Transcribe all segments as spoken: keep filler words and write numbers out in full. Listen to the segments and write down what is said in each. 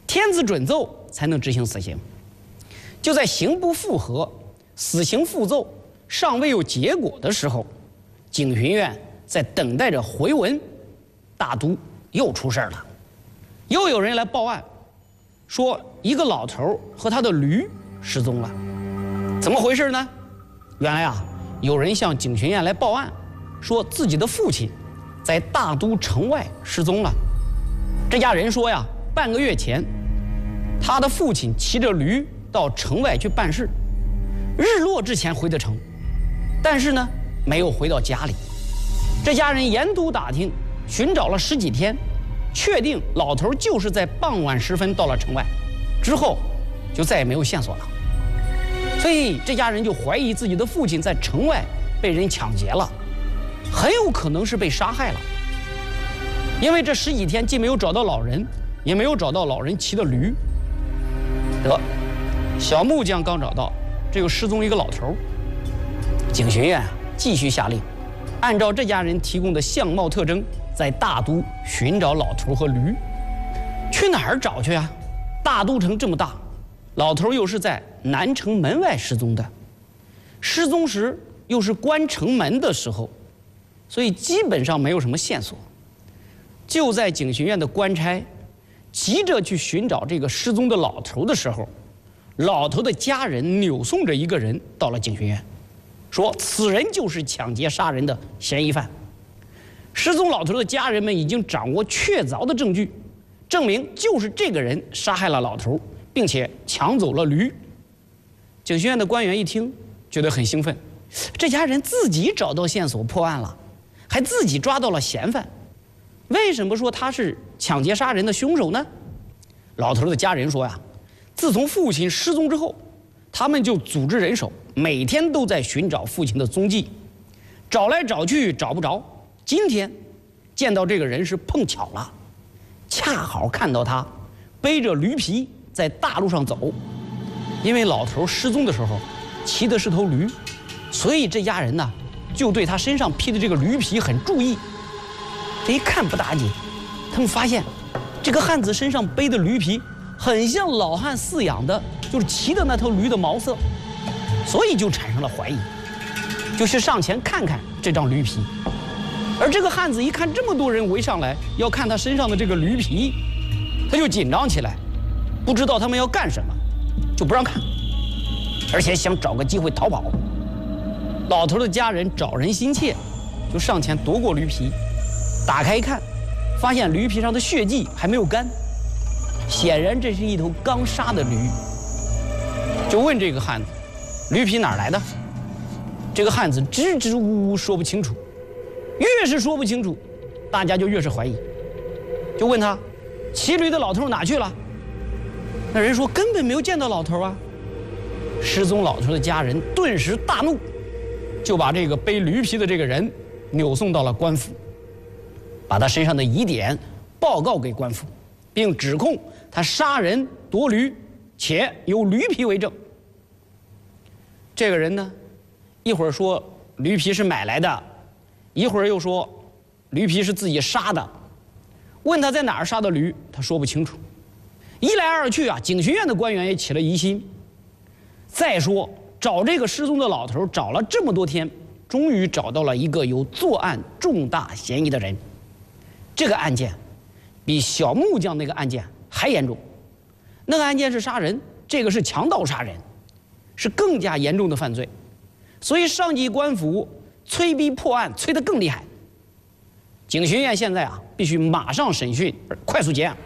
天子准奏才能执行死刑。就在刑不复核、死刑复奏尚未有结果的时候，警巡院在等待着回文，大都又出事了，又有人来报案，说一个老头和他的驴失踪了。怎么回事呢？原来啊，有人向警巡院来报案，说自己的父亲在大都城外失踪了。这家人说呀，半个月前，他的父亲骑着驴到城外去办事，日落之前回的城，但是呢，没有回到家里。这家人沿途打听，寻找了十几天，确定老头就是在傍晚时分到了城外，之后就再也没有线索了。所以这家人就怀疑自己的父亲在城外被人抢劫了，很有可能是被杀害了。因为这十几天既没有找到老人，也没有找到老人骑的驴。得，小木匠刚找到，这又失踪一个老头。警巡院继续下令，按照这家人提供的相貌特征，在大都寻找老头和驴。去哪儿找去啊？大都城这么大，老头又是在南城门外失踪的，失踪时又是关城门的时候，所以基本上没有什么线索。就在警巡院的官差急着去寻找这个失踪的老头的时候，老头的家人扭送着一个人到了警巡院，说此人就是抢劫杀人的嫌疑犯。失踪老头的家人们已经掌握确凿的证据，证明就是这个人杀害了老头，并且抢走了驴。警巡院的官员一听，觉得很兴奋，这家人自己找到线索破案了，还自己抓到了嫌犯。为什么说他是抢劫杀人的凶手呢？老头的家人说呀，自从父亲失踪之后，他们就组织人手，每天都在寻找父亲的踪迹，找来找去找不着。今天见到这个人是碰巧了，恰好看到他背着驴皮在大路上走。因为老头失踪的时候骑的是头驴，所以这家人呢就对他身上披的这个驴皮很注意。这一看不打紧，他们发现这个汉子身上背的驴皮很像老汉饲养的，就是骑的那头驴的毛色，所以就产生了怀疑，就是上前看看这张驴皮。而这个汉子一看这么多人围上来要看他身上的这个驴皮，他就紧张起来，不知道他们要干什么，就不让看，而且想找个机会逃跑。老头的家人找人心切，就上前夺过驴皮，打开一看，发现驴皮上的血迹还没有干，显然这是一头刚杀的驴。就问这个汉子，驴皮哪儿来的？这个汉子支支吾吾说不清楚，越是说不清楚，大家就越是怀疑。就问他，骑驴的老头哪去了？那人说根本没有见到老头啊。失踪老头的家人顿时大怒，就把这个背驴皮的这个人扭送到了官府，把他身上的疑点报告给官府，并指控他杀人夺驴，且有驴皮为证。这个人呢，一会儿说驴皮是买来的，一会儿又说驴皮是自己杀的。问他在哪儿杀的驴，他说不清楚。一来二去啊，警巡院的官员也起了疑心。再说找这个失踪的老头找了这么多天，终于找到了一个有作案重大嫌疑的人。这个案件比小木匠那个案件还严重，那个案件是杀人，这个是强盗杀人，是更加严重的犯罪。所以上级官府催逼破案，催得更厉害。警巡院现在啊，必须马上审讯，快速结案。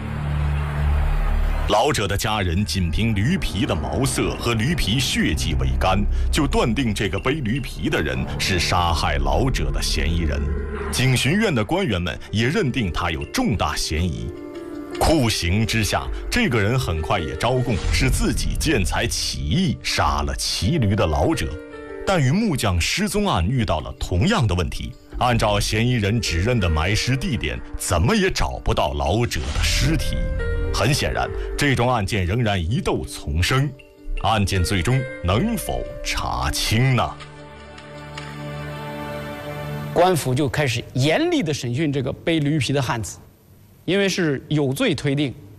老者的家人仅凭驴皮的毛色和驴皮血迹为干，就断定这个背驴皮的人是杀害老者的嫌疑人。警巡院的官员们也认定他有重大嫌疑。酷刑之下，这个人很快也招供是自己见财起意杀了骑驴的老者。但与木匠失踪案遇到了同样的问题，按照嫌疑人指认的埋尸地点，怎么也找不到老者的尸体。很显然，这桩案件仍然疑窦丛生，案件最终能否查清呢？ 官府就开始严厉地审讯这个背驴皮的汉子，因为是有罪推定，